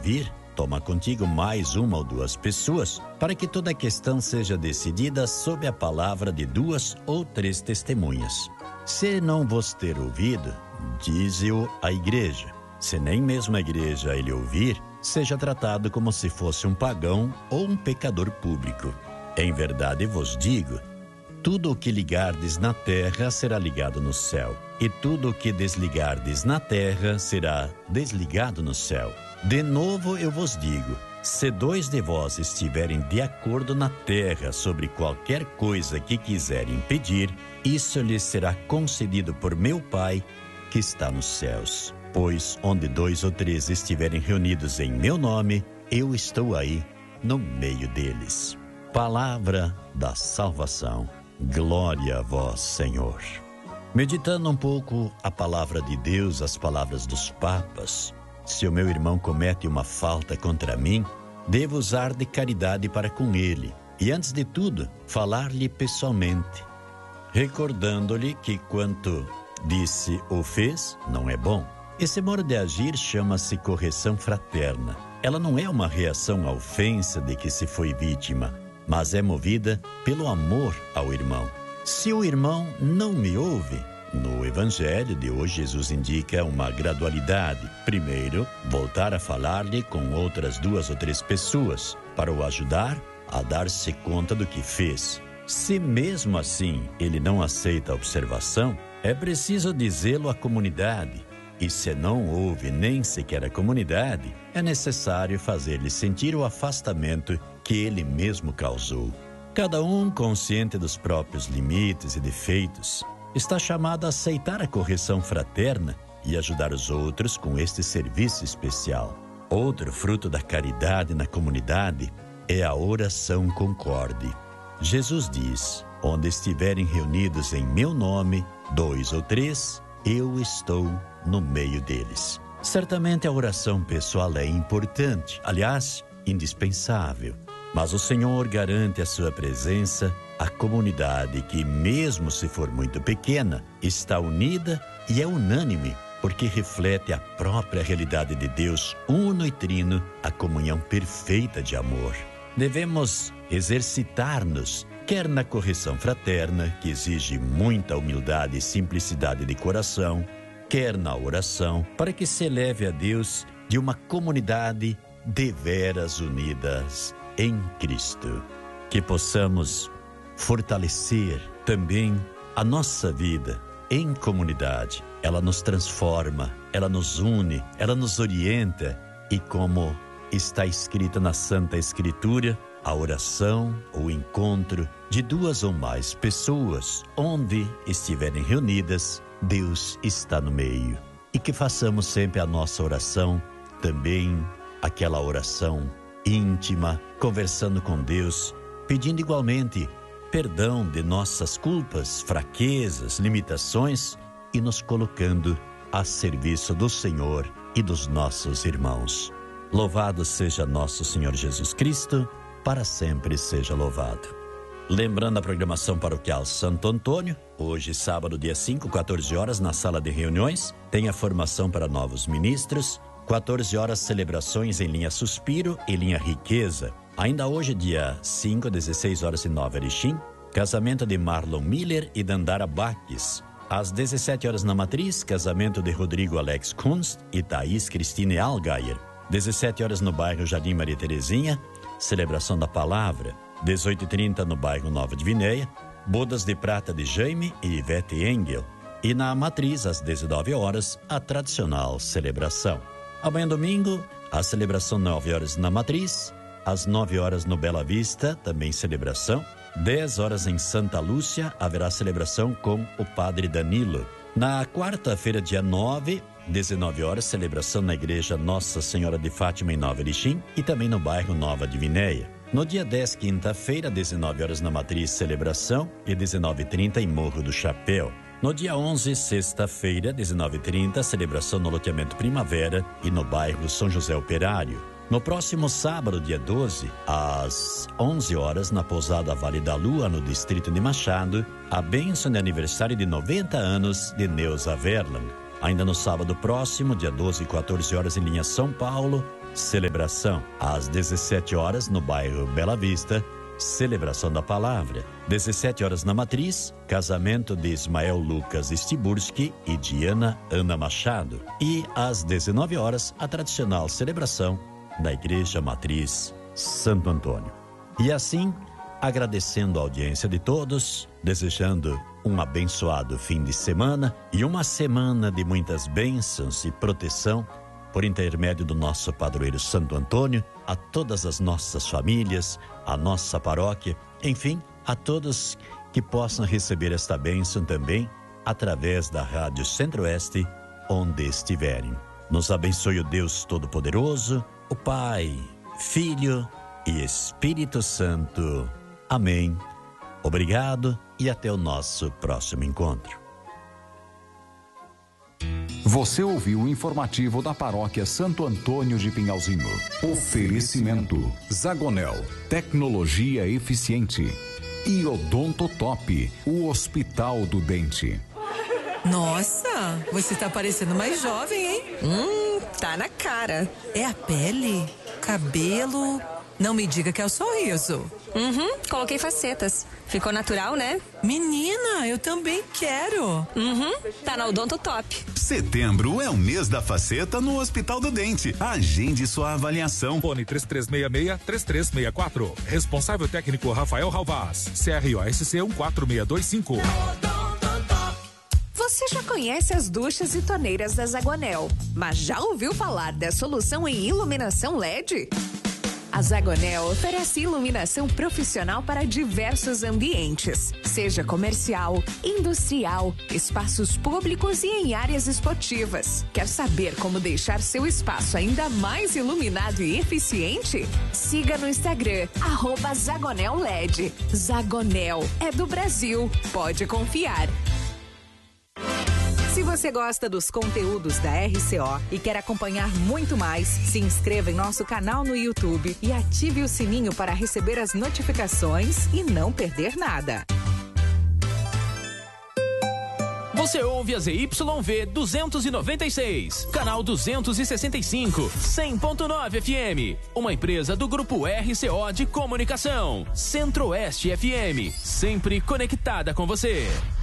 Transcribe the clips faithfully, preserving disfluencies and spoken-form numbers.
ouvir, toma contigo mais uma ou duas pessoas, para que toda a questão seja decidida sob a palavra de duas ou três testemunhas. Se não vos ter ouvido, dize-o à igreja. Se nem mesmo a igreja ele ouvir, seja tratado como se fosse um pagão ou um pecador público. Em verdade vos digo, tudo o que ligardes na terra será ligado no céu, e tudo o que desligardes na terra será desligado no céu. De novo eu vos digo, se dois de vós estiverem de acordo na terra sobre qualquer coisa que quiserem pedir, isso lhes será concedido por meu Pai que está nos céus. Pois onde dois ou três estiverem reunidos em meu nome, eu estou aí no meio deles. Palavra da salvação. Glória a vós, Senhor. Meditando um pouco a palavra de Deus, as palavras dos papas, se o meu irmão comete uma falta contra mim, devo usar de caridade para com ele, e antes de tudo, falar-lhe pessoalmente, recordando-lhe que quanto disse ou fez, não é bom. Esse modo de agir chama-se correção fraterna. Ela não é uma reação à ofensa de que se foi vítima, mas é movida pelo amor ao irmão. Se o irmão não me ouve, no Evangelho de hoje Jesus indica uma gradualidade. Primeiro, voltar a falar-lhe com outras duas ou três pessoas, para o ajudar a dar-se conta do que fez. Se mesmo assim ele não aceita a observação, é preciso dizê-lo à comunidade. E se não ouve nem sequer a comunidade, é necessário fazer-lhe sentir o afastamento que ele mesmo causou. Cada um, consciente dos próprios limites e defeitos, está chamado a aceitar a correção fraterna e ajudar os outros com este serviço especial. Outro fruto da caridade na comunidade é a oração concorde. Jesus diz, onde estiverem reunidos em meu nome, dois ou três, eu estou no meio deles. Certamente a oração pessoal é importante, aliás, indispensável. Mas o Senhor garante a sua presença à comunidade que, mesmo se for muito pequena, está unida e é unânime, porque reflete a própria realidade de Deus uno e trino, a comunhão perfeita de amor. Devemos exercitar-nos, quer na correção fraterna, que exige muita humildade e simplicidade de coração, quer na oração, para que se eleve a Deus de uma comunidade deveras unidas em Cristo. Que possamos fortalecer também a nossa vida em comunidade. Ela nos transforma, ela nos une, ela nos orienta e, como está escrito na Santa Escritura, a oração, o encontro de duas ou mais pessoas, onde estiverem reunidas, Deus está no meio. E que façamos sempre a nossa oração, também aquela oração íntima, conversando com Deus, pedindo igualmente perdão de nossas culpas, fraquezas, limitações e nos colocando a serviço do Senhor e dos nossos irmãos. Louvado seja nosso Senhor Jesus Cristo, para sempre seja louvado. Lembrando a programação paroquial Santo Antônio, hoje sábado dia cinco, quatorze horas, na sala de reuniões, tem a formação para novos ministros, quatorze horas celebrações em linha Suspiro e linha Riqueza. Ainda hoje dia cinco, dezesseis horas em Nova Erechim, casamento de Marlon Miller e Dandara Baques. Às dezessete horas na Matriz, casamento de Rodrigo Alex Kunst e Thaís Cristine Algaier. dezessete horas no bairro Jardim Maria Terezinha, celebração da palavra. dezoito e trinta no bairro Nova Divinéia, bodas de prata de Jaime e Ivete Engel. E na Matriz, às dezenove horas, a tradicional celebração. Amanhã domingo, a celebração nove horas na Matriz, às nove horas no Bela Vista, também celebração. dez horas em Santa Lúcia, haverá celebração com o Padre Danilo. Na quarta-feira, dia nove, dezenove horas, celebração na Igreja Nossa Senhora de Fátima em Nova Erechim e também no bairro Nova Divinéia. No dia dez, quinta-feira, dezenove horas na Matriz, celebração e dezenove e trinta em Morro do Chapéu. No dia onze, sexta-feira, dezenove e trinta, celebração no loteamento Primavera e no bairro São José Operário. No próximo sábado, dia doze, às onze horas, na pousada Vale da Lua, no distrito de Machado, a bênção de aniversário de noventa anos de Neuza Verlan. Ainda no sábado próximo, dia doze e quatorze horas, em linha São Paulo, Celebração às dezessete horas no bairro Bela Vista, celebração da palavra. dezessete horas na Matriz, casamento de Ismael Lucas Stiburski e Diana Ana Machado. E às dezenove horas, a tradicional celebração da Igreja Matriz Santo Antônio. E assim, agradecendo a audiência de todos, desejando um abençoado fim de semana e uma semana de muitas bênçãos e proteção por intermédio do nosso padroeiro Santo Antônio, a todas as nossas famílias, a nossa paróquia, enfim, a todos que possam receber esta bênção também através da Rádio Centro-Oeste, onde estiverem. Nos abençoe o Deus Todo-Poderoso, o Pai, Filho e Espírito Santo. Amém. Obrigado e até o nosso próximo encontro. Você ouviu o informativo da Paróquia Santo Antônio de Pinhalzinho. Oferecimento Zagonel, tecnologia eficiente. E Odontotop, o Hospital do Dente. Nossa, você tá parecendo mais jovem, hein? Hum, tá na cara. É a pele, cabelo... Não me diga que é o sorriso. Uhum, coloquei facetas. Ficou natural, né? Menina, eu também quero. Uhum, tá na Odontotop. Setembro é o mês da faceta no Hospital do Dente. Agende sua avaliação. Fone três três seis seis, três três seis quatro. Responsável técnico Rafael Ralvaz. C R O S C um quatro seis dois cinco. Você já conhece as duchas e torneiras da Zagonel, mas já ouviu falar da solução em iluminação L E D? A Zagonel oferece iluminação profissional para diversos ambientes, seja comercial, industrial, espaços públicos e em áreas esportivas. Quer saber como deixar seu espaço ainda mais iluminado e eficiente? Siga no Instagram, arroba Zagonel L E D. Zagonel é do Brasil, pode confiar. Se você gosta dos conteúdos da R C O e quer acompanhar muito mais, se inscreva em nosso canal no YouTube e ative o sininho para receber as notificações e não perder nada. Você ouve a Z Y V duzentos e noventa e seis, canal duzentos e sessenta e cinco, cem ponto nove F M, uma empresa do grupo R C O de comunicação. Centro-Oeste F M, sempre conectada com você.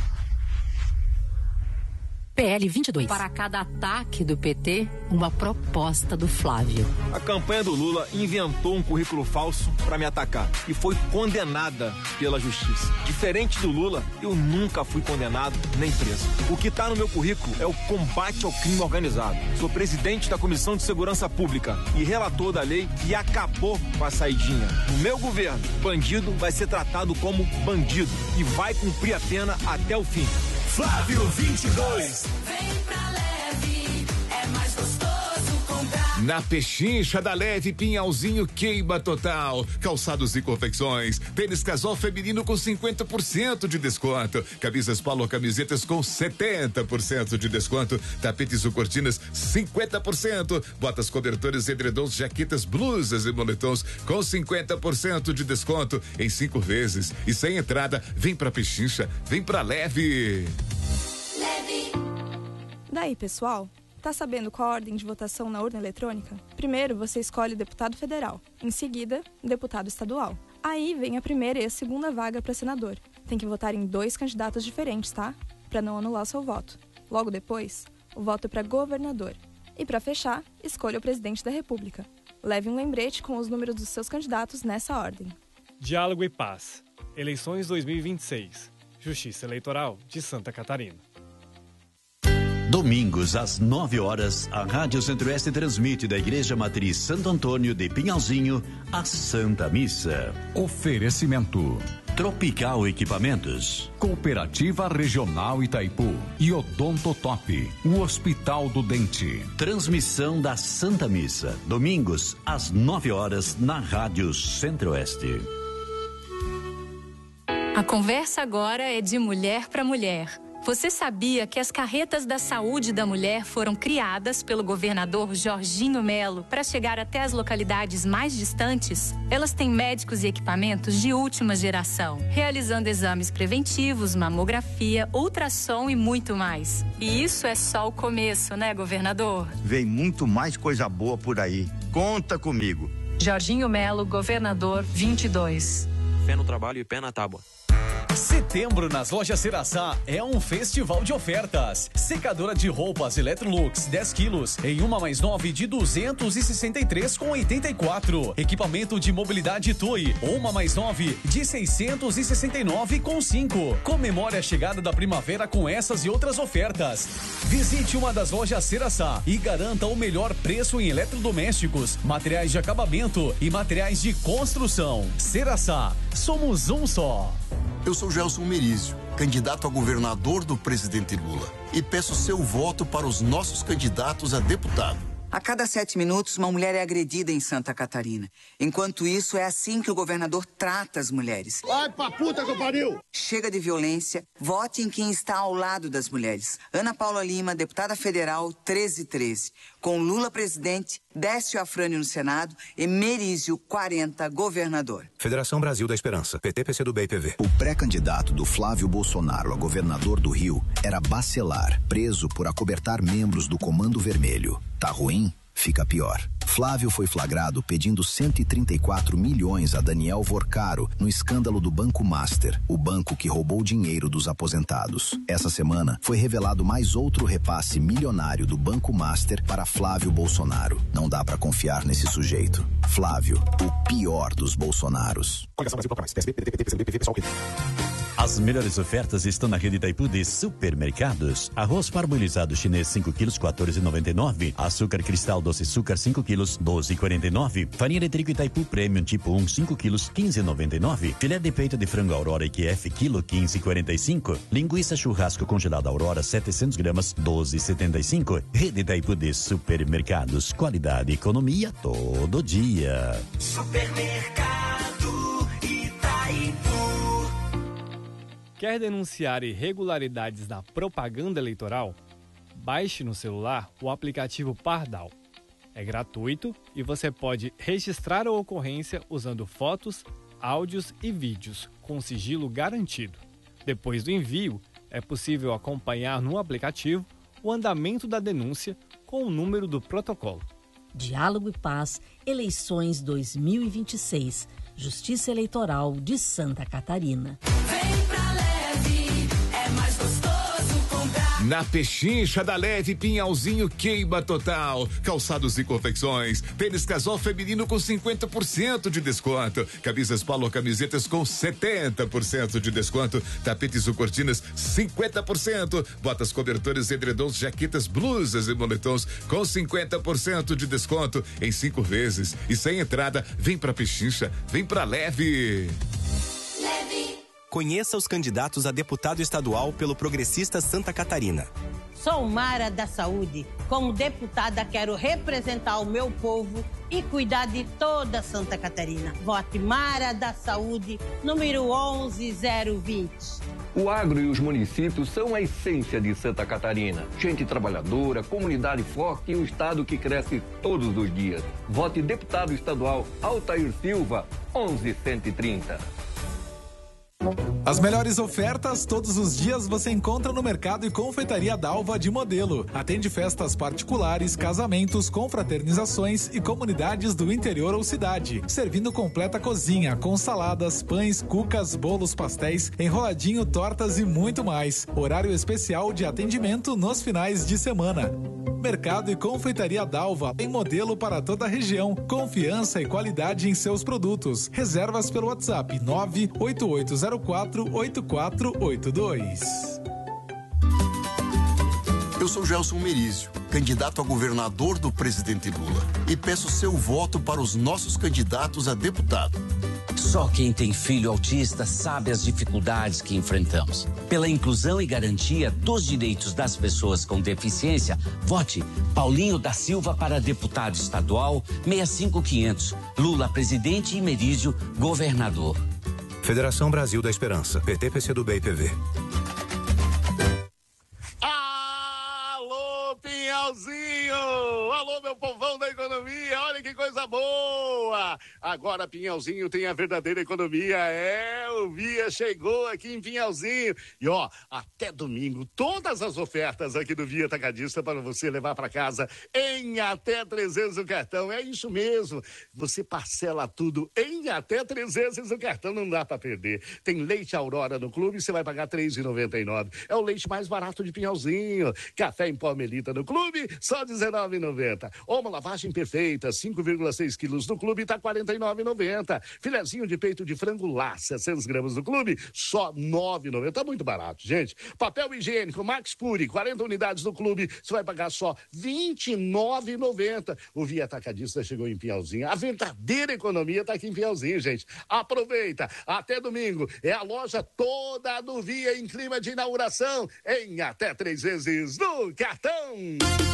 P L vinte e dois. Para cada ataque do P T, uma proposta do Flávio. A campanha do Lula inventou um currículo falso para me atacar e foi condenada pela justiça. Diferente do Lula, eu nunca fui condenado nem preso. O que está no meu currículo é o combate ao crime organizado. Sou presidente da Comissão de Segurança Pública e relator da lei que acabou com a saidinha. No meu governo, bandido vai ser tratado como bandido e vai cumprir a pena até o fim. Flávio vinte e dois. Vem pra Leve, é mais gostoso comprar. Na Pechincha da Leve, Pinhalzinho queima total. Calçados e confecções. Tênis casual feminino com cinquenta por cento de desconto. Camisas polo, camisetas com setenta por cento de desconto. Tapetes ou cortinas cinquenta por cento. Botas, cobertores, edredons, jaquetas, blusas e moletons com cinquenta por cento de desconto em cinco vezes. E sem entrada, vem pra Pechincha, vem pra Leve. Leve. Daí, pessoal? Tá sabendo qual a ordem de votação na urna eletrônica? Primeiro, você escolhe deputado federal. Em seguida, deputado estadual. Aí vem a primeira e a segunda vaga para senador. Tem que votar em dois candidatos diferentes, tá? Para não anular o seu voto. Logo depois, o voto é para governador. E para fechar, escolha o presidente da República. Leve um lembrete com os números dos seus candidatos nessa ordem. Diálogo e Paz. Eleições dois mil e vinte e seis. Justiça Eleitoral de Santa Catarina. Domingos, às nove horas, a Rádio Centro-Oeste transmite da Igreja Matriz Santo Antônio de Pinhalzinho a Santa Missa. Oferecimento Tropical Equipamentos, Cooperativa Regional Itaipu e Odontotop, o Hospital do Dente. Transmissão da Santa Missa, domingos, às nove horas, na Rádio Centro-Oeste. A conversa agora é de mulher para mulher. Você sabia que as carretas da saúde da mulher foram criadas pelo governador Jorginho Melo para chegar até as localidades mais distantes? Elas têm médicos e equipamentos de última geração, realizando exames preventivos, mamografia, ultrassom e muito mais. E isso é só o começo, né, governador? Vem muito mais coisa boa por aí. Conta comigo. Jorginho Melo, governador vinte e dois. Fé no trabalho e pé na tábua. Setembro nas lojas Ceraçá é um festival de ofertas. Secadora de roupas Electrolux dez quilos em uma mais nove de duzentos e sessenta e três com oitenta e quatro. Equipamento de mobilidade Tui uma mais nove de seiscentos e sessenta e nove com cinco. Comemore a chegada da primavera com essas e outras ofertas. Visite uma das lojas Ceraçá e garanta o melhor preço em eletrodomésticos, materiais de acabamento e materiais de construção. Ceraçá, somos um só. Eu sou Gelson Merizio, candidato a governador do presidente Lula, e peço seu voto para os nossos candidatos a deputado. A cada sete minutos, uma mulher é agredida em Santa Catarina. Enquanto isso, é assim que o governador trata as mulheres. Vai pra puta que pariu! Chega de violência, vote em quem está ao lado das mulheres. Ana Paula Lima, deputada federal, treze treze. Com Lula presidente, Décio Afrânio no Senado e Merizio quarenta, governador. Federação Brasil da Esperança, P T, P C do B e P V. O pré-candidato do Flávio Bolsonaro a governador do Rio era Bacelar, preso por acobertar membros do Comando Vermelho. Tá ruim? Fica pior. Flávio foi flagrado pedindo cento e trinta e quatro milhões a Daniel Vorcaro no escândalo do Banco Master, o banco que roubou dinheiro dos aposentados. Essa semana foi revelado mais outro repasse milionário do Banco Master para Flávio Bolsonaro. Não dá pra confiar nesse sujeito. Flávio, o pior dos Bolsonaros. As melhores ofertas estão na rede Itaipu de supermercados. Arroz parbolizado chinês cinco quilos, quatorze e noventa e nove. Açúcar cristal doce açúcar cinco quilos, doze e quarenta e nove. Farinha de trigo Itaipu Premium tipo um, cinco quilos, quinze e noventa e nove. Filé de peito de frango Aurora I Q F quilo, quinze e quarenta e cinco. Linguiça churrasco congelada Aurora setecentos gramas, doze e setenta e cinco. Rede Itaipu de supermercados. Qualidade e economia todo dia. Supermercado Itaipu. Quer denunciar irregularidades na propaganda eleitoral? Baixe no celular o aplicativo Pardal. É gratuito e você pode registrar a ocorrência usando fotos, áudios e vídeos com sigilo garantido. Depois do envio, é possível acompanhar no aplicativo o andamento da denúncia com o número do protocolo. Diálogo e Paz, eleições dois mil e vinte e seis, Justiça Eleitoral de Santa Catarina. Vem pra Leve, é mais gostoso comprar. Na Pechincha da Leve, Pinhalzinho queima total. Calçados e confecções. Tênis casal feminino com cinquenta por cento de desconto. Camisas polo camisetas com setenta por cento de desconto. Tapetes ou cortinas cinquenta por cento. Botas, cobertores, edredons, jaquetas, blusas e moletons com cinquenta por cento de desconto em cinco vezes. E sem entrada, vem pra Pechincha, vem pra Leve. Leve. Conheça os candidatos a deputado estadual pelo Progressista Santa Catarina. Sou Mara da Saúde. Como deputada, quero representar o meu povo e cuidar de toda Santa Catarina. Vote Mara da Saúde, número onze zero vinte. O agro e os municípios são a essência de Santa Catarina. Gente trabalhadora, comunidade forte e um estado que cresce todos os dias. Vote deputado estadual Altair Silva, onze cento e trinta. As melhores ofertas todos os dias você encontra no Mercado e Confeitaria Dalva de Modelo. Atende festas particulares, casamentos, confraternizações e comunidades do interior ou cidade. Servindo completa cozinha, com saladas, pães, cucas, bolos, pastéis, enroladinho, tortas e muito mais. Horário especial de atendimento nos finais de semana. Mercado e Confeitaria Dalva, em Modelo para toda a região. Confiança e qualidade em seus produtos. Reservas pelo WhatsApp nove oito oito zero quatro oito quatro oito dois. Eu sou Gelson Merizio, candidato a governador do presidente Lula, e peço seu voto para os nossos candidatos a deputado. Só quem tem filho autista sabe as dificuldades que enfrentamos. Pela inclusão e garantia dos direitos das pessoas com deficiência, vote Paulinho da Silva para deputado estadual seis cinco quinhentos, Lula presidente e Merizio governador. Federação Brasil da Esperança, P T, P C do B e P V. boa! Agora Pinhalzinho tem a verdadeira economia. É, o Via chegou aqui em Pinhalzinho. E ó, até domingo, todas as ofertas aqui do Via Atacadista para você levar para casa em até três vezes o cartão. É isso mesmo. Você parcela tudo em até três vezes o cartão, não dá para perder. Tem leite Aurora no clube, você vai pagar três reais e noventa e nove centavos. É o leite mais barato de Pinhalzinho. Café em pó Melita no clube, só dezenove reais e noventa centavos. Ou uma lavagem perfeita, cinco vírgula seis quilos no clube, tá quarenta e nove reais e noventa centavos. Filezinho de peito de frango lá, setecentos gramas no clube, só nove reais e noventa centavos. Tá muito barato, gente. Papel higiênico Max Puri, quarenta unidades no clube, você vai pagar só vinte e nove reais e noventa centavos. O Via Atacadista chegou em Pinhalzinho. A verdadeira economia tá aqui em Pinhalzinho, gente. Aproveita. Até domingo. É a loja toda do Via em clima de inauguração em até três vezes no cartão.